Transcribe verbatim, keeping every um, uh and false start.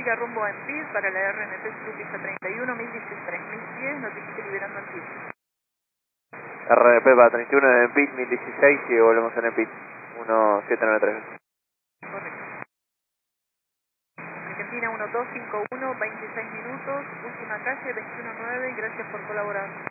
Siga rumbo a Empid para la R N T Sur pista treinta y uno, mil dieciséis, mil diez, notifique liberando Empid. R N P para treinta y uno en Empid, mil dieciséis y volvemos en Empid, uno siete nueve tres. Correcto. Argentina uno dos cinco uno, veintiséis minutos, última calle veintiuno nueve, gracias por colaborar.